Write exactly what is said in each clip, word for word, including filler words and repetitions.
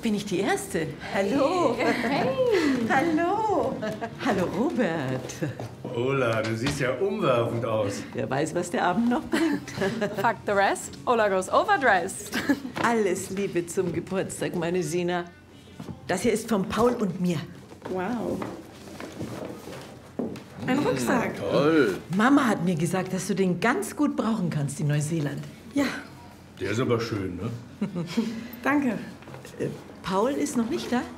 Bin ich die Erste? Hallo. Hey. Hallo. Hallo, Robert. Ola, du siehst ja umwerfend aus. Wer weiß, was der Abend noch bringt. Fuck the rest. Ola goes overdressed. Alles Liebe zum Geburtstag, meine Sina. Das hier ist von Paul und mir. Wow. Ein Rucksack. Toll. Mama hat mir gesagt, dass du den ganz gut brauchen kannst in Neuseeland. Ja, Der ist aber schön, ne? danke. Äh, Paul ist noch nicht da?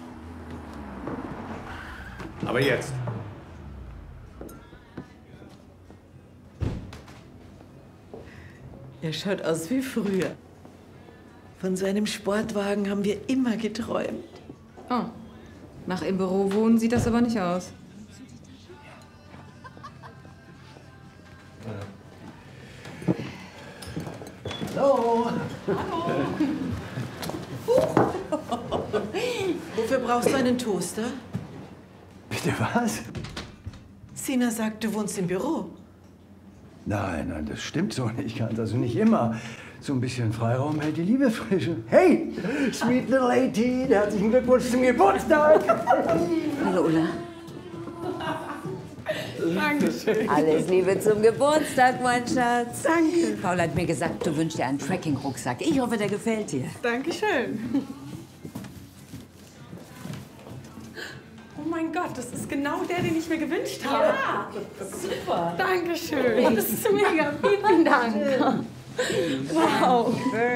Aber jetzt. Er schaut aus wie früher. Von seinem Sportwagen haben wir immer geträumt. Oh, nach im Büro wohnen sieht das aber nicht aus. Hallo. Hallo. Wofür brauchst du einen Toaster? Bitte was? Sina sagt, du wohnst im Büro. Nein, nein, das stimmt so nicht ganz. Also nicht immer. So ein bisschen Freiraum hält die Liebe frisch. Hey, sweet little eighteen, herzlichen Glückwunsch zum Geburtstag. Hallo, Ulla. Dankeschön. Alles Liebe zum Geburtstag, mein Schatz. Danke. Paul hat mir gesagt, du wünschst dir einen Trekking-Rucksack. Ich hoffe, der gefällt dir. Dankeschön. Oh mein Gott, das ist genau der, den ich mir gewünscht habe. Ja, super. Dankeschön. Das ist mega. Vielen Dank. Wow.